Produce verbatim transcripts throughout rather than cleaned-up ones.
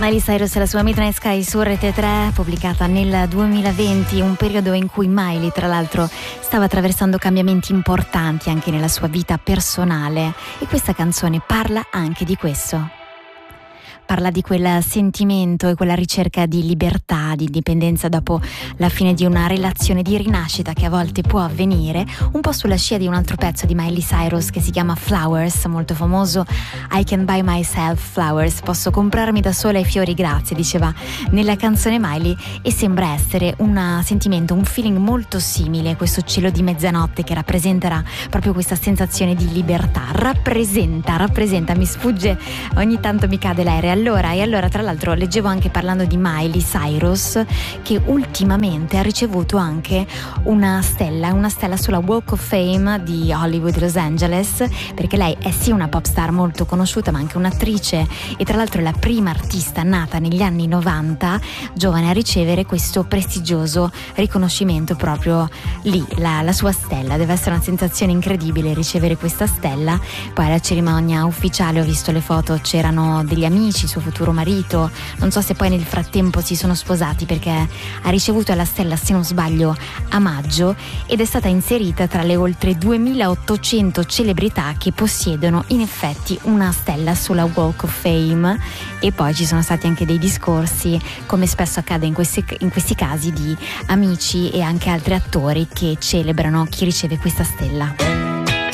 Miley Cyrus e la sua Midnight Sky su Rete tre, pubblicata nel duemilaventi, un periodo in cui Miley, tra l'altro, stava attraversando cambiamenti importanti anche nella sua vita personale, e questa canzone parla anche di questo. Parla di quel sentimento e quella ricerca di libertà, di indipendenza dopo la fine di una relazione, di rinascita che a volte può avvenire, un po' sulla scia di un altro pezzo di Miley Cyrus che si chiama Flowers, molto famoso. I can buy myself flowers, posso comprarmi da sola i fiori, grazie, diceva nella canzone Miley, e sembra essere un sentimento, un feeling molto simile, questo cielo di mezzanotte che rappresenterà proprio questa sensazione di libertà. Rappresenta, rappresenta, mi sfugge, ogni tanto mi cade l'aereo. Allora, e allora tra l'altro leggevo anche, parlando di Miley Cyrus, che ultimamente ha ricevuto anche una stella, una stella sulla Walk of Fame di Hollywood Los Angeles, perché lei è sì una pop star molto conosciuta ma anche un'attrice, e tra l'altro è la prima artista nata negli anni novanta, giovane, a ricevere questo prestigioso riconoscimento proprio lì, la, la sua stella. Deve essere una sensazione incredibile ricevere questa stella. Poi alla cerimonia ufficiale ho visto le foto, c'erano degli amici, suo futuro marito, non so se poi nel frattempo si sono sposati, perché ha ricevuto la stella, se non sbaglio, a maggio, ed è stata inserita tra le oltre duemilaottocento celebrità che possiedono in effetti una stella sulla Walk of Fame. E poi ci sono stati anche dei discorsi, come spesso accade in questi, in questi casi, di amici e anche altri attori che celebrano chi riceve questa stella.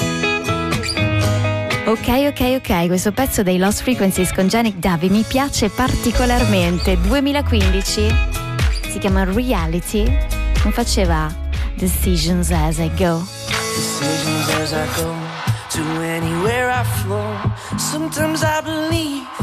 Ok, ok, ok, questo pezzo dei Lost Frequencies con Janik Davi mi piace particolarmente. duemilaquindici, si chiama Reality, non faceva Decisions as I Go. Decisions as I go to anywhere I flow. Sometimes I believe